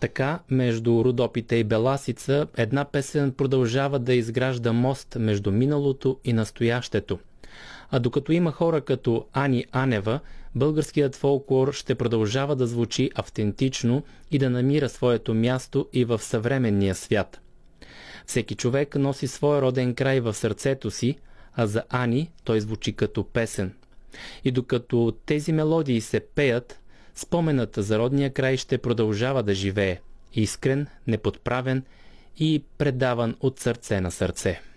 Така, между Родопите и Беласица, една песен продължава да изгражда мост между миналото и настоящето. А докато има хора като Ани Анева, българският фолклор ще продължава да звучи автентично и да намира своето място и в съвременния свят. Всеки човек носи своя роден край в сърцето си, а за Ани той звучи като песен. И докато тези мелодии се пеят, споменът за родния край ще продължава да живее, искрен, неподправен и предаван от сърце на сърце.